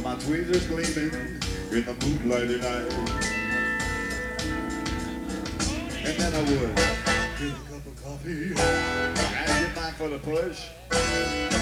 my tweezers gleaming in the moonlight at night. And then I would get a cup of coffee and get back for the push.